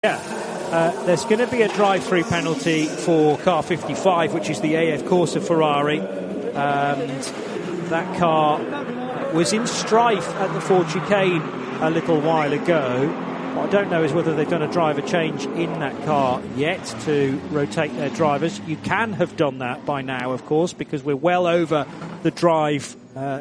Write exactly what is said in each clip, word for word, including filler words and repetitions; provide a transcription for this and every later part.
Yeah, uh, there's going to be a drive-through penalty for car fifty-five, which is the A F Corsa Ferrari. And that car was in strife at the Ford Chicane a little while ago. What I don't know is whether they've done a driver change in that car yet to rotate their drivers. You can have done that by now, of course, because we're well over the drive uh,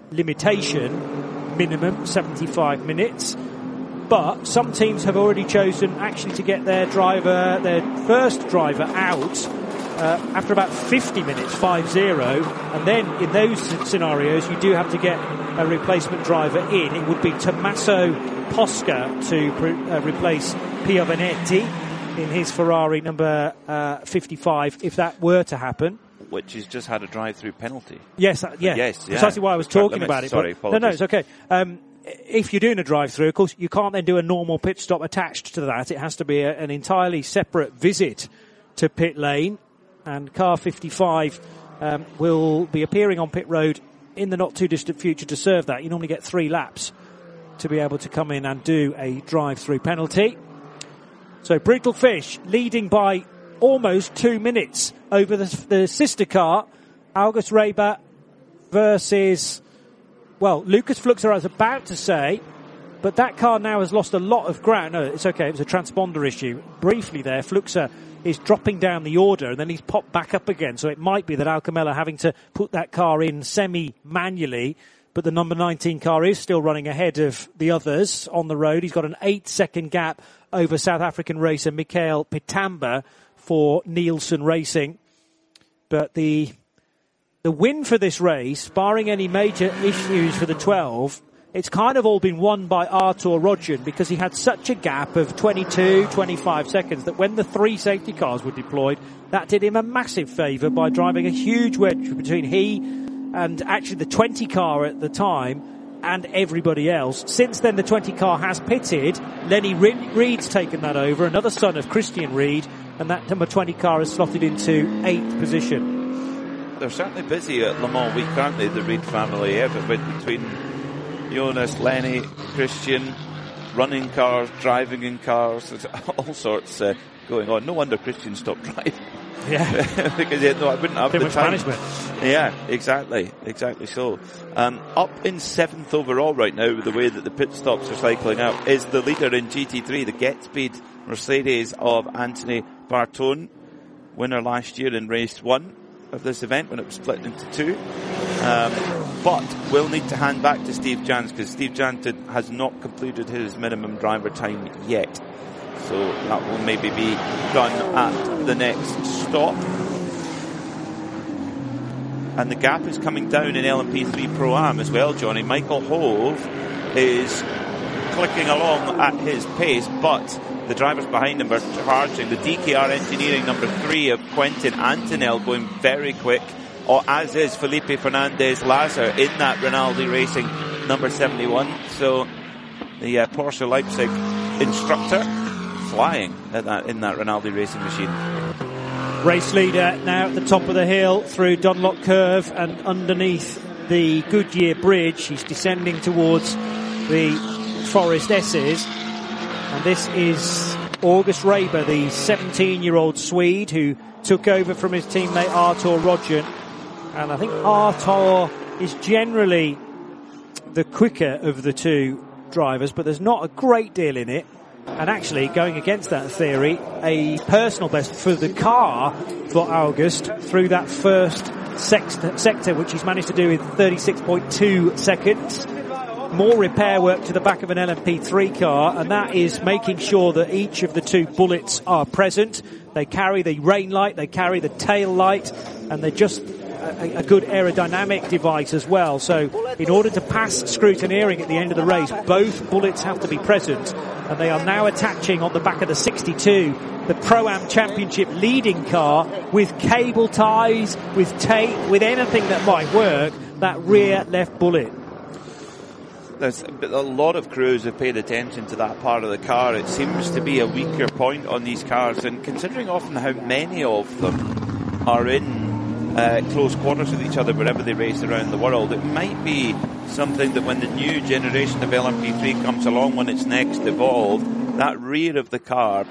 limitation, minimum seventy-five minutes. But some teams have already chosen actually to get their driver, their first driver out uh, after about fifty minutes, five zero. And then in those scenarios, you do have to get a replacement driver in. It would be Tommaso Posca to pre- uh, replace Piovanetti in his Ferrari number uh, fifty-five, if that were to happen. Which has just had a drive-through penalty. Yes, uh, yeah. Yes, yeah. Precisely why I was talking limits. about it. Sorry, but, no, no, it's okay. Um, if you're doing a drive-through, of course, you can't then do a normal pit stop attached to that. It has to be a, an entirely separate visit to pit lane. And car fifty-five um, will be appearing on pit road in the not-too-distant future to serve that. You normally get three laps to be able to come in and do a drive-through penalty. So Brutal Fish leading by almost two minutes over the, the sister car, August Reber versus, well, Lucas Fluxer, I was about to say, but that car now has lost a lot of ground. No, it's okay, it was a transponder issue. Briefly there, Fluxer is dropping down the order and then he's popped back up again. So it might be that Alcamella having to put that car in semi-manually, but the number nineteen car is still running ahead of the others on the road. He's got an eight-second gap over South African racer Mikael Pitamba for Nielsen Racing. But the the win for this race, barring any major issues for the twelve, it's kind of all been won by Artur Rodjan because he had such a gap of twenty-two, twenty-five seconds that when the three safety cars were deployed, that did him a massive favour by driving a huge wedge between he and actually the twenty car at the time and everybody else. Since then, the twenty car has pitted. Lenny Reed's taken that over, another son of Christian Reed, and that number twenty car has slotted into eighth position. They're certainly busy at Le Mans week, aren't they, the Reed family? Everybody between Jonas, Lenny, Christian, running cars, driving in cars, there's all sorts uh, going on. No wonder Christian stopped driving. Yeah. Because yeah, no, I wouldn't have Too the much time. management. Yeah, exactly, exactly so. Um, up in seventh overall right now, with the way that the pit stops are cycling out, is the leader in G T three, the Get Speed Mercedes of Anthony Bartone, winner last year in race one of this event when it was split into two. Um, but we'll need to hand back to Steve Jans because Steve Jans did, has not completed his minimum driver time yet. So that will maybe be done at the next stop. And the gap is coming down in L M P three Pro-Am as well, Johnny. Michael Hove is clicking along at his pace, but the drivers behind him are charging. The D K R Engineering number three of Quentin Antonell going very quick, or as is Felipe Fernandez Lazar in that Rinaldi Racing number seventy-one. So the uh, Porsche Leipzig instructor flying at that in that Rinaldi Racing machine. Race leader now at the top of the hill through Dunlop Curve and underneath the Goodyear Bridge. He's descending towards the Forest S's. And this is August Reber, the seventeen-year-old Swede who took over from his teammate Artur Rodjan. And I think Artur is generally the quicker of the two drivers, but there's not a great deal in it. And actually, going against that theory, a personal best for the car for August through that first sext- sector, which he's managed to do in thirty-six point two seconds. More repair work to the back of an L M P three car, and that is making sure that each of the two bullets are present. They carry the rain light, they carry the tail light, and they're just a, a good aerodynamic device as well. So in order to pass scrutineering at the end of the race, both bullets have to be present. And they are now attaching on the back of the sixty-two, the Pro-Am Championship leading car, with cable ties, with tape, with anything that might work, that rear left bullet. There's a lot of crews have paid attention to that part of the car. It seems to be a weaker point on these cars, and considering often how many of them are in uh, close quarters with each other wherever they race around the world, it might be something that when the new generation of L M P three comes along, when it's next evolved, that rear of the car